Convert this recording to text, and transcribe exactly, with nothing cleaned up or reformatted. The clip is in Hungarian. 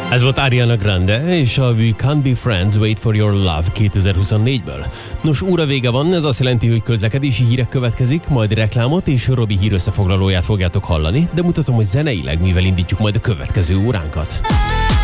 Ez volt Ariana Grande és a We Can't Be Friends, Wait for Your Love kétezer-huszonnégyből. Nos, óra vége van, ez azt jelenti, hogy közlekedési hírek következik, majd reklámot és Robi hír összefoglalóját fogjátok hallani, de mutatom, hogy zeneileg mivel indítjuk majd a következő óránkat.